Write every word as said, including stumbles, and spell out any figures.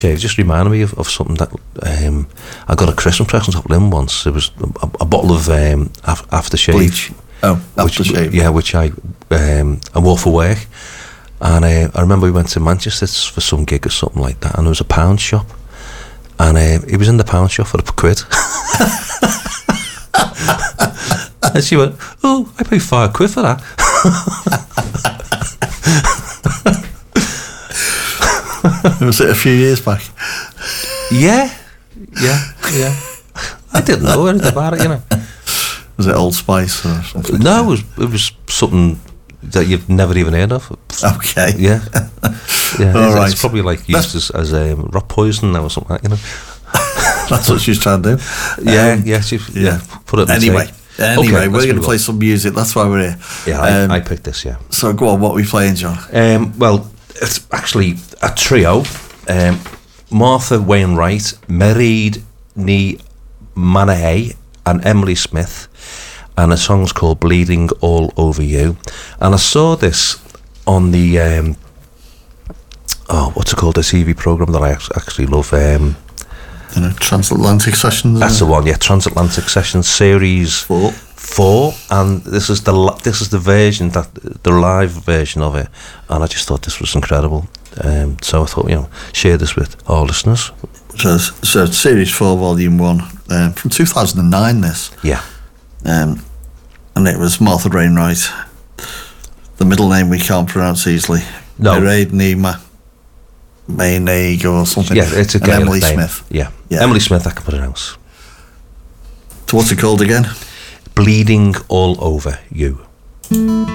Yeah, it just reminded me of, of something that um, I got a Christmas present off Lynn once. It was a, a bottle of um, af- aftershave. Bleach. Oh, aftershave. Which, yeah, which I um, I wore for work. And uh, I remember we went to Manchester for some gig or something like that, and there was a pound shop. And uh, he was in the pound shop for a quid. And she went, oh, I paid five quid for that. Was it a few years back? Yeah, yeah, yeah. I didn't know anything about it, you know. Was it Old Spice or something? No, it was it was something that you've never even heard of. Okay. Yeah. Yeah. All it's, right. it's probably like used as, as um, rock poison now or something like that, you know. That's what she's trying to do. Yeah, um, yeah, she, yeah, yeah. Put it in Anyway, the anyway, okay, we're going to play on. some music. That's why we're here. Yeah, I, um, I picked this, yeah. So go on, what are we playing, John? Um, well, it's actually a trio. Um, Martha Wainwright, Mairead Ní Manahay, and Emily Smith, and a song's called Bleeding All Over You. And I saw this on the um, oh, what's it called, the T V programme that I actually love, um, You know, Transatlantic Sessions. that's the one, yeah, Transatlantic Sessions series Four. four, and this is the li- this is the version that the live version of it, and I just thought this was incredible. Um, so I thought, you know, share this with our listeners. So, so Series four, Volume one, um, from two thousand nine, this. Yeah. Um, and it was Martha Wainwright. The middle name we can't pronounce easily. No. Mairead Ní Manahay or something. Yeah, it's a and Gaelic Emily name. Smith. Yeah. Yeah. Emily Smith, I can pronounce. So what's it called again? Bleeding All Over You.